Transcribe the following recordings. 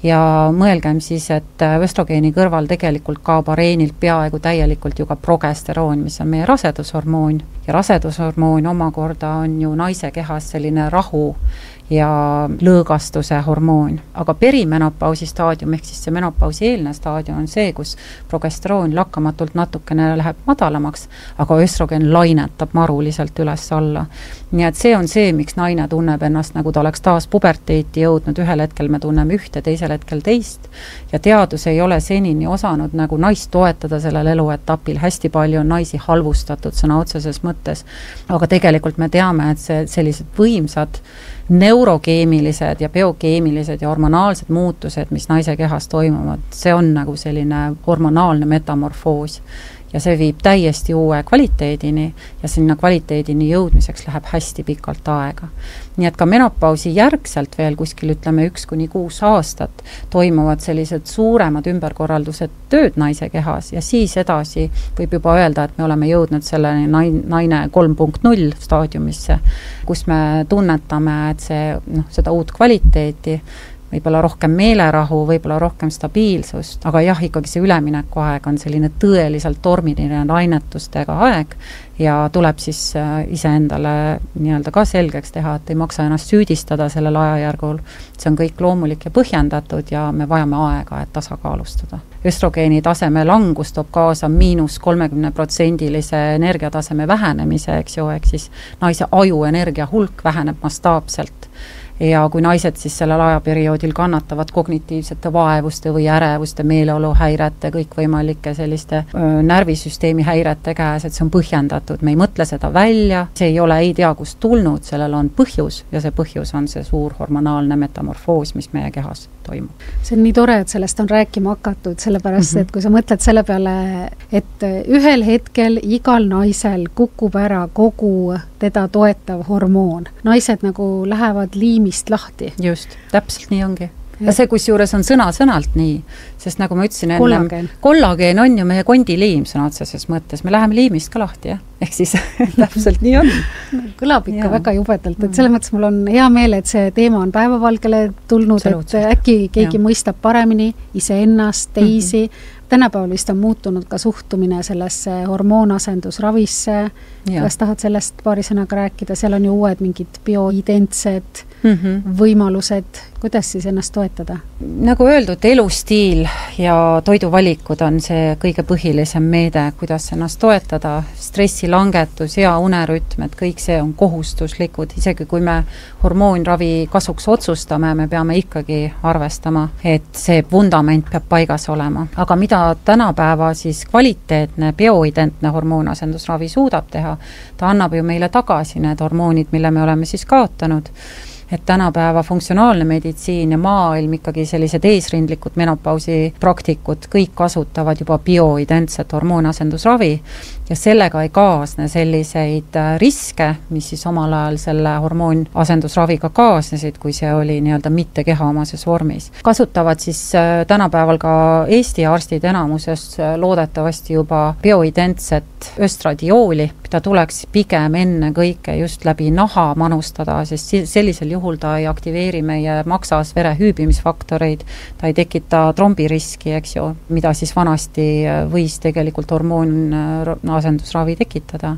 ja mõelgem siis, et östrogeeni kõrval tegelikult kaob areenilt peaaegu täielikult ju ka progesteroon, mis on meie rasedushormoon, ja rasedushormoon omakorda on ju naise kehas selline rahu ja lõõgastuse hormoon. Aga perimenopausi staadium, ehk siis see menopausi eelne staadium on see, kus progesteroon lakkamatult natukene läheb madalamaks, aga östrogen lainetab maruliselt üles alla. Nii et see on see, miks naine tunneb ennast, nagu ta oleks taas puberteeti jõudnud, ühel hetkel me tunneme ühte, teisel hetkel teist, ja teadus ei ole senini osanud nagu naist toetada sellel eluetapil. Hästi palju on naisi halvustatud sõna otseses mõttes, aga tegelikult me teame, et sellised võimsad neurokeemilised ja biokeemilised ja hormonaalsed muutused, mis naise kehas toimuvad, see on nagu selline hormonaalne metamorfoos ja see viib täiesti uue kvaliteedini ja sinna kvaliteedini jõudmiseks läheb hästi pikalt aega. Nii et ka menopausi järgselt veel kuskil ütleme 1–6 aastat toimuvad sellised suuremad ümberkorraldused tööd naise kehas ja siis edasi võib juba öelda, et me oleme jõudnud selle naine 3.0 staadiumisse, kus me tunnetame, et seda uut kvaliteeti, võib-olla rohkem meelerahu, võib-olla rohkem stabiilsust, aga jah, ikkagi see ülemineku aeg on selline tõeliselt tormiline lainetustega aeg ja tuleb siis iseendale nii-öelda ka selgeks teha, et ei maksa ennast süüdistada sellel ajajärgul. See on kõik loomulik ja põhjendatud ja me vajame aega, et tasakaalustada. Östrogeeni taseme langus toob kaasa -30% energiataseme vähenemise, eks ju, ehk siis naise aju energia hulk väheneb mastaapselt. Ja kui naised siis sellel ajaperioodil kannatavad kognitiivsete vaevuste või ärevuste, meeleoluhäirete, kõikvõimalike selliste närvisüsteemi häirete käes, et see on põhjendatud. Me ei mõtle seda välja, see ei ole ei tea kust tulnud, sellel on põhjus ja see põhjus on see suur hormonaalne metamorfoos, mis meie kehas toimub. See on nii tore, et sellest on rääkima hakatud, sellepärast, et kui sa mõtled selle peale, et ühel hetkel igal naisel kukub ära kogu teda toetav hormoon. Naised nagu lähevad liimist lahti. Just, täpselt nii ongi. Ja see kusjuures on sõna-sõnalt nii, sest nagu ma ütlesin enne, kollageen on ju meie kondiliim sõna otseses mõttes, me läheme liimist ka lahti, jah? Ehk siis täpselt nii on. Kõlab ikka väga jubedalt, et selles mõttes mul on hea meel, et see teema on päevavalgele tulnud, et äkki keegi mõistab paremini iseennast, teisi. Tänapäeval vist on muutunud ka suhtumine sellesse hormoonasendusravisse. Kas tahad sellest paari sõnaga rääkida? Seal on ju uued mingid bioidentsed võimalused. Kuidas siis ennast toetada? Nagu öeldud, elustiil ja toiduvalikud on see kõige põhilisem meede, kuidas ennast toetada. Stressilangetus ja unerütm, et kõik see on kohustuslikud. Isegi kui me hormoonravi kasuks otsustame, me peame ikkagi arvestama, et see vundament peab paigas olema. Aga mida tänapäeva siis kvaliteetne bioidentne hormoonasendusravi suudab teha? Ta annab ju meile tagasi need hormoonid, mille me oleme siis kaotanud. Et tänapäeva funktsionaalne meditsiin ja maailm ikkagi sellised eesrindlikud menopausi praktikud kõik kasutavad juba bioidentset hormoonasendusravi ja sellega ei kaasne selliseid riske, mis siis omal ajal selle hormoonasendusraviga kaasnesid, kui see oli nii-öelda mitte kehaomases vormis. Kasutavad siis tänapäeval ka Eesti arstid enamuses loodetavasti juba bioidentset östradiooli, mida tuleks pigem enne kõike just läbi naha manustada, sest sellisel juhul ta ei aktiveeri meie maksas vere hüübimisfaktoreid, ta ei tekita trombiriski, eks ju, mida siis vanasti võis tegelikult hormoonasendusravi tekitada.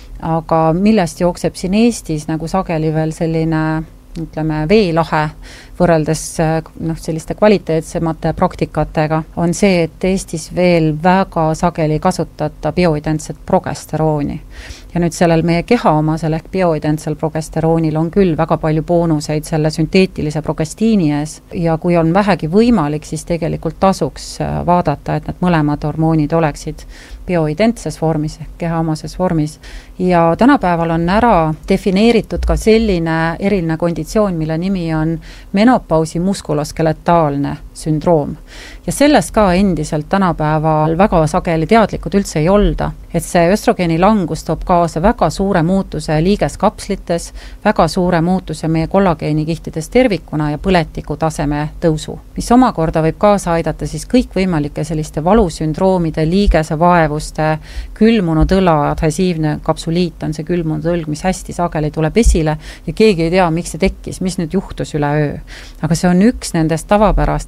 Aga millest jookseb siin Eestis nagu sageli veel selline, ütleme, veelahe võrreldes selliste kvaliteetsemate praktikatega, on see, et Eestis veel väga sageli kasutata bioidentset progesterooni. Ja nüüd sellel meie kehaomasel ehk bioidentsel progesteroonil on küll väga palju boonuseid selle sünteetilise progestiini ees ja kui on vähegi võimalik, siis tegelikult tasuks vaadata, et need mõlemad hormoonid oleksid bioidentses vormis ehk kehaomases vormis. Ja tänapäeval on ära defineeritud ka selline eriline konditsioon, mille nimi on menopausi muskuloskeletaalne sündroom. Ja sellest ka endiselt tänapäeval väga sageli teadlikud üldse ei olda, et see östrogeeni langus toob kaasa väga suure muutuse liigeskapslites, väga suure muutuse meie kollageenikihtides tervikuna ja põletiku taseme tõusu, mis omakorda võib kaasa aidata siis kõikvõimalike selliste valusündroomide, liigese vaevuste, külmunud õla, adhesiivne kapsuliit on see külmunud õlg, mis hästi sageli tuleb esile ja keegi ei tea, miks see tekkis, mis nüüd juhtus üle öö. Aga see on üks nendest tavapärast